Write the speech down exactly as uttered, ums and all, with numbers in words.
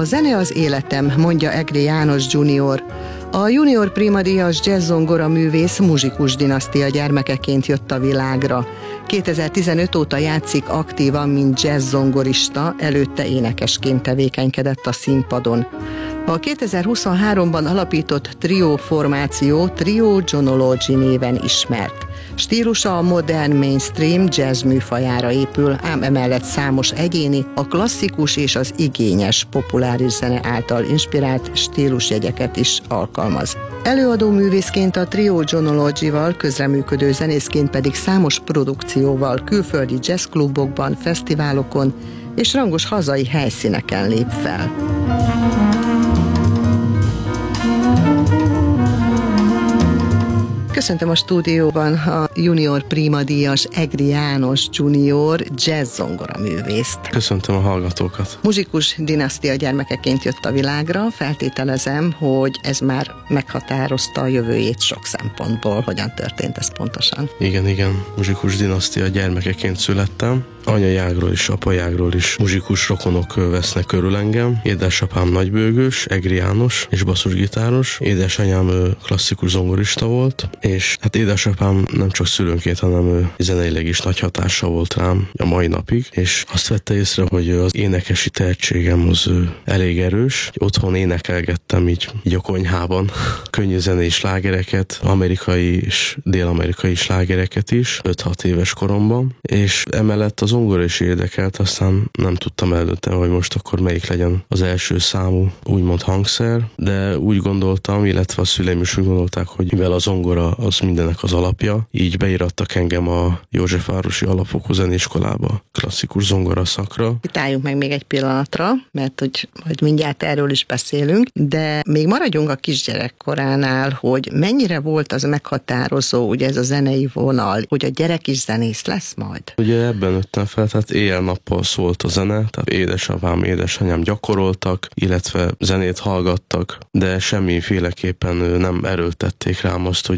A zene az életem, mondja Egri János junior. A junior primadíjas jazz-zongora művész muzsikus dinasztia gyermekeként jött a világra. kétezer-tizenöt óta játszik aktívan, mint jazz-zongorista, előtte énekesként tevékenykedett a színpadon. A kétezer-huszonháromban alapított trió formáció Trio Jonology néven ismert. Stílusa a modern mainstream jazz műfajára épül, ám emellett számos egyéni, a klasszikus és az igényes populáris zene által inspirált stílusjegyeket is alkalmaz. Előadó művészként a Trio Jonology-val, közreműködő zenészként pedig számos produkcióval külföldi jazzklubokban, fesztiválokon és rangos hazai helyszíneken lép fel. Köszöntöm a stúdióban a junior primadíjas Egri János junior jazz-zongora művészt. Köszöntöm a hallgatókat. Muzsikus dinasztia gyermekeként jött a világra, feltételezem, hogy ez már meghatározta a jövőjét sok szempontból. Hogyan történt ez pontosan? Igen, igen. Muzsikus dinasztia gyermekeként születtem. Anyai ágról és apai ágról is muzsikus rokonok vesznek körül engem. Édesapám nagybőgős, Egri János és basszusgitáros. Édesanyám klasszikus zongorista volt, és hát édesapám nem csak szülőnként, hanem zeneileg is nagy hatással volt rám a mai napig, és azt vette észre, hogy az énekesi tehetségem az elég erős. Otthon énekelgettem így, így a konyhában könnyű zenei slágereket, amerikai és dél-amerikai slágereket is, öt-hat éves koromban, és emellett az zongora is érdekelt, aztán nem tudtam eldönteni, hogy most akkor melyik legyen az első számú úgymond hangszer, de úgy gondoltam, illetve a szüleim is úgy gondolták, hogy mivel a zongora az mindennek az alapja, így beírattak engem a Józsefvárosi Alapfokú Zeneiskolába, klasszikus zongora szakra. Itt álljunk meg még egy pillanatra, mert hogy, hogy mindjárt erről is beszélünk, de még maradjunk a kisgyerekkoránál, hogy mennyire volt az meghatározó, ugye ez a zenei vonal, hogy a gyerek is zenész lesz majd? Ugye ebben nőttem fel, tehát éjjel-nappal szólt a zene, tehát édesapám, édesanyám gyakoroltak, illetve zenét hallgattak, de semmiféleképpen nem erőltették rám azt, hogy